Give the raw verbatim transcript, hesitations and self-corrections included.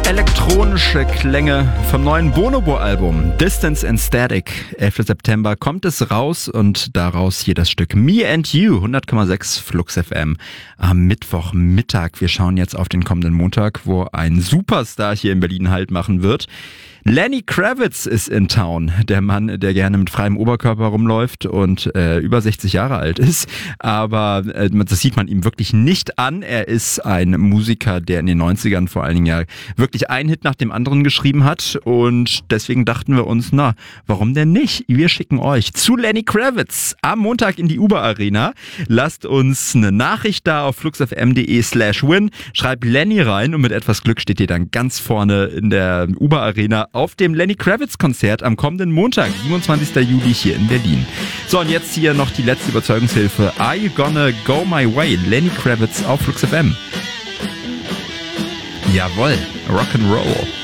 Elektronische Klänge vom neuen Bonobo-Album Distance and Static. elfter September kommt es raus und daraus hier das Stück Me and You, hundert Komma sechs Flux F M am Mittwochmittag. Wir schauen jetzt auf den kommenden Montag, wo ein Superstar hier in Berlin Halt machen wird. Lenny Kravitz ist in Town, der Mann, der gerne mit freiem Oberkörper rumläuft und äh, über sechzig Jahre alt ist, aber äh, das sieht man ihm wirklich nicht an. Er ist ein Musiker, der in den neunzigern vor allen Dingen ja wirklich einen Hit nach dem anderen geschrieben hat und deswegen dachten wir uns, na, warum denn nicht? Wir schicken euch zu Lenny Kravitz am Montag in die Uber Arena. Lasst uns eine Nachricht da auf fluxfm.de slash win, schreibt Lenny rein und mit etwas Glück steht ihr dann ganz vorne in der Uber Arena auf dem Lenny Kravitz Konzert am kommenden Montag, siebenundzwanzigster Juli hier in Berlin. So, und jetzt hier noch die letzte Überzeugungshilfe. Are You Gonna Go My Way? Lenny Kravitz auf Flux F M. Jawohl, Rock'n'Roll.